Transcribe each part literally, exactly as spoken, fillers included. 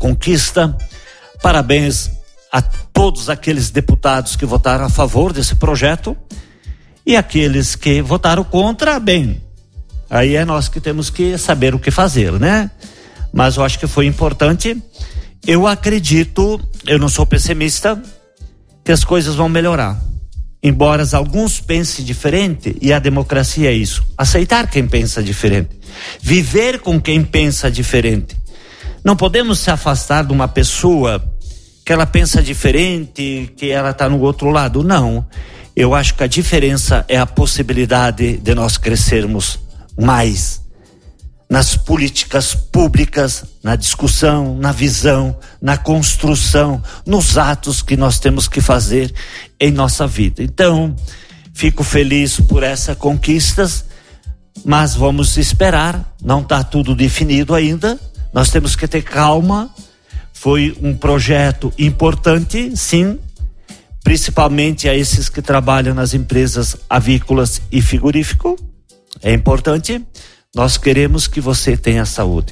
conquista. Parabéns a todos aqueles deputados que votaram a favor desse projeto e aqueles que votaram contra, bem, aí é nós que temos que saber o que fazer, né? Mas eu acho que foi importante. Eu acredito, eu não sou pessimista, que as coisas vão melhorar. Embora alguns pensem diferente, e a democracia é isso, aceitar quem pensa diferente, viver com quem pensa diferente. Não podemos se afastar de uma pessoa que ela pensa diferente, que ela está no outro lado. Não, eu acho que a diferença é a possibilidade de nós crescermos mais nas políticas públicas, na discussão, na visão, na construção, nos atos que nós temos que fazer em nossa vida. Então, fico feliz por essas conquistas, mas vamos esperar, não está tudo definido ainda, nós temos que ter calma. Foi um projeto importante, sim, principalmente a esses que trabalham nas empresas avícolas e frigorífico, é importante. Nós queremos que você tenha saúde.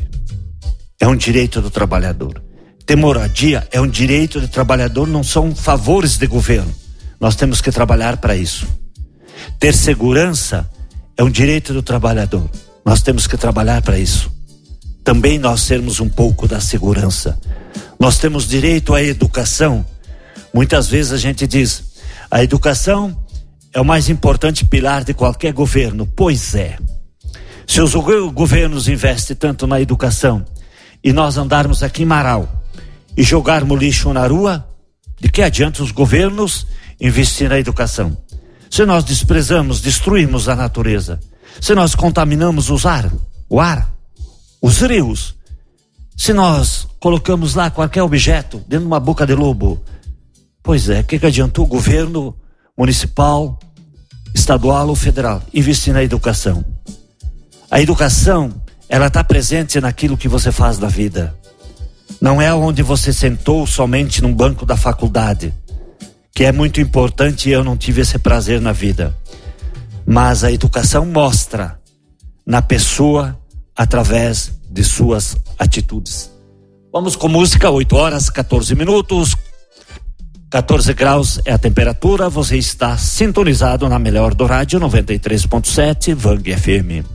É um direito do trabalhador. Ter moradia é um direito do trabalhador, não são favores de governo. Nós temos que trabalhar para isso. Ter segurança é um direito do trabalhador. Nós temos que trabalhar para isso. Também nós sermos um pouco da segurança. Nós temos direito à educação. Muitas vezes a gente diz, a educação é o mais importante pilar de qualquer governo. Pois é. Se os governos investem tanto na educação e nós andarmos aqui em Marau e jogarmos lixo na rua, de que adianta os governos investir na educação? Se nós desprezamos, destruímos a natureza, se nós contaminamos os ar, o ar, os rios, se nós colocamos lá qualquer objeto dentro de uma boca de lobo, pois é, o que, que adiantou o governo municipal, estadual ou federal investir na educação? A educação, ela está presente naquilo que você faz da vida. Não é onde você sentou somente num banco da faculdade, que é muito importante e eu não tive esse prazer na vida. Mas a educação mostra na pessoa através de suas atitudes. Vamos com música, oito horas, quatorze minutos, quatorze graus é a temperatura. Você está sintonizado na melhor do rádio, noventa e três ponto sete, Vang F M.